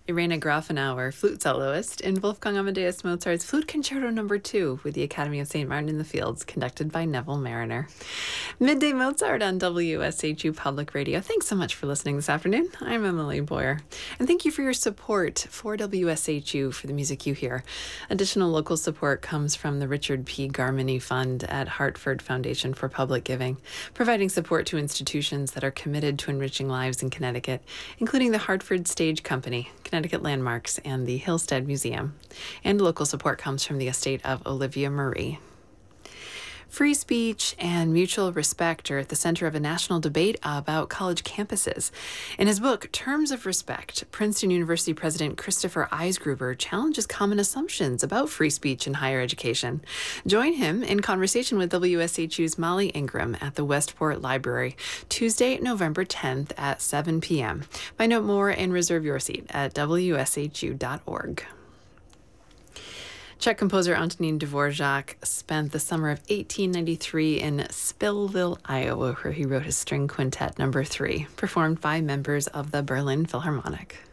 Irena Grafenauer, flute soloist in Wolfgang Amadeus Mozart's Flute Concerto No. 2 with the Academy of St. Martin in the Fields, conducted by Neville Mariner. Midday Mozart on WSHU Public Radio. Thanks so much for listening this afternoon. I'm Emily Boyer. And thank you for your support for WSHU for the music you hear. Additional local support comes from the Richard P. Garmany Fund at Hartford Foundation for Public Giving, providing support to institutions that are committed to enriching lives in Connecticut, including the Hartford Stage Company, Connecticut Landmarks, and the Hillstead Museum. And local support comes from the estate of Olivia Marie. Free speech and mutual respect are at the center of a national debate about college campuses. In his book, Terms of Respect, Princeton University President Christopher Eisgruber challenges common assumptions about free speech in higher education. Join him in conversation with WSHU's Molly Ingram at the Westport Library, Tuesday, November 10th at 7 p.m. Find out more and reserve your seat at wshu.org. Czech composer Antonín Dvorak spent the summer of 1893 in Spillville, Iowa, where he wrote his string quintet No. 3, performed by members of the Berlin Philharmonic.